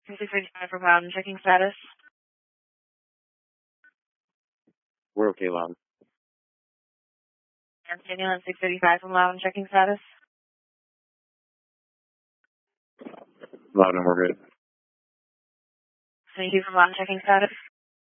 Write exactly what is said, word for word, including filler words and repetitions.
six fifty-five for Loudon, checking status. We're okay, Loudon. Ambulance six fifty-five from Loudon, checking status. Loudon, we're good. Thank you from Loudon, checking status.